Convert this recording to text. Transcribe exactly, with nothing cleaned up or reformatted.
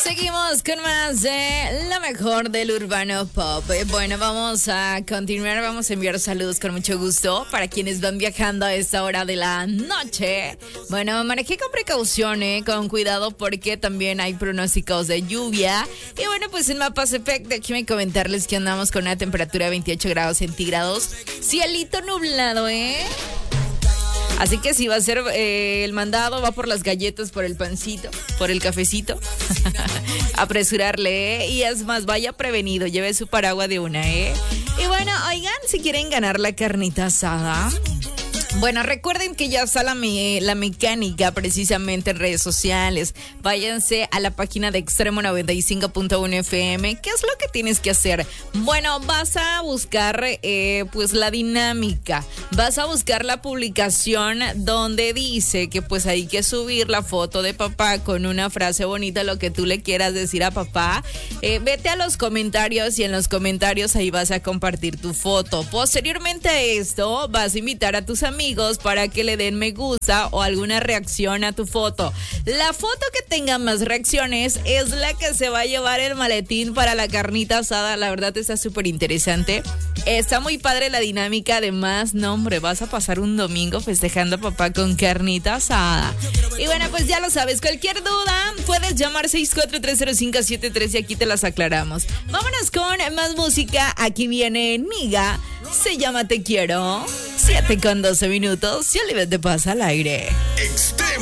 Seguimos con más de lo mejor del urbano pop. Bueno, vamos a continuar, vamos a enviar saludos con mucho gusto para quienes van viajando a esta hora de la noche. Bueno, maneje con precaución, eh, con cuidado porque también hay pronósticos de lluvia. Y bueno, pues en Mapas Effect, déjenme comentarles que andamos con una temperatura de veintiocho grados centígrados. Cielito nublado, ¿eh? Así que si va a ser eh, el mandado, va por las galletas, por el pancito, por el cafecito. Apresurarle, ¿eh? Y es más, vaya prevenido, lleve su paraguas de una, ¿eh? Y bueno, oigan, si quieren ganar la carnita asada... Bueno, recuerden que ya está la, me- la mecánica precisamente en redes sociales. Váyanse a la página de Extremo noventa y cinco punto uno F M. ¿Qué es lo que tienes que hacer? Bueno, vas a buscar eh, pues la dinámica. Vas a buscar la publicación donde dice que pues hay que subir la foto de papá con una frase bonita, lo que tú le quieras decir a papá. Eh, vete a los comentarios y en los comentarios ahí vas a compartir tu foto. Posteriormente a esto vas a invitar a tus amigos para que le den me gusta o alguna reacción a tu foto. La foto que tenga más reacciones es la que se va a llevar el maletín para la carnita asada. La verdad está súper interesante. Está muy padre la dinámica. Además, no hombre, vas a pasar un domingo festejando a papá con carnita asada. Y bueno, pues ya lo sabes. Cualquier duda, puedes llamar seis cuatro tres cero cinco siete tres y aquí te las aclaramos. Vámonos con más música. Aquí viene Niga. Se llama Te Quiero. siete con doce minutos. Y Oliver te pasa al aire. Extremo.